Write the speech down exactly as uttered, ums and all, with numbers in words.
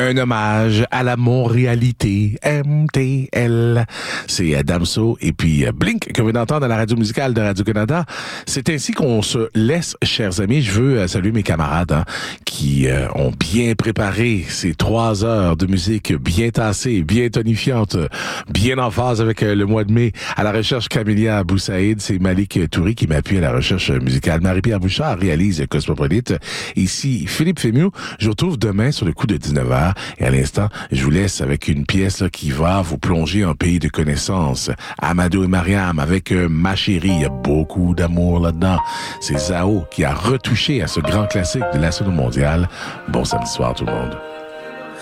un hommage à la Montréalité, M T L. C'est Damso et puis Blink que vous venez d'entendre à la radio musicale de Radio-Canada. C'est ainsi qu'on se laisse, chers amis. Je veux saluer mes camarades hein, qui euh, ont bien préparé ces trois heures de musique bien tassée, bien tonifiante, bien en phase avec euh, le mois de mai. À la recherche, Camélia Boussaïd, c'est Malik Touri qui m'appuie à la recherche musicale. Marie-Pierre Bouchard réalise Cosmopolite. Ici, Philippe Fémieux. Je vous retrouve demain sur le coup de dix-neuf heures. Et à l'instant, je vous laisse avec une pièce là, qui va vous plonger en pays de connaissances. Amadou et Mariam avec euh, Ma Chérie. Il y a beaucoup d'amour là-dedans. C'est Zao qui a retouché à ce grand classique de la scène mondiale. Bon samedi soir tout le monde.